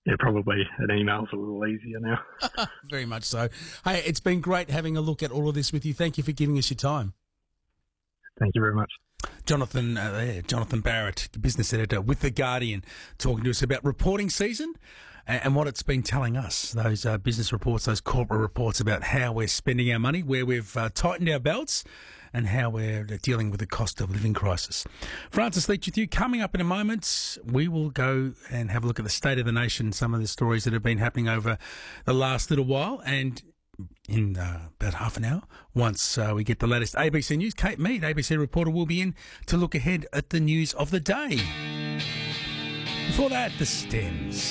Yeah, probably an email's a little easier now. Very much so. Hey, it's been great having a look at all of this with you. Thank you for giving us your time. Thank you very much. Jonathan Barrett, business editor with The Guardian, talking to us about reporting season and what it's been telling us, those business reports, those corporate reports about how we're spending our money, where we've tightened our belts, and how we're dealing with the cost of living crisis. Francis Leach with you. Coming up in a moment, we will go and have a look at the state of the nation, some of the stories that have been happening over the last little while, and in about half an hour, once we get the latest ABC News, Kate Mead, ABC reporter, will be in to look ahead at the news of the day. Before that, the Stems.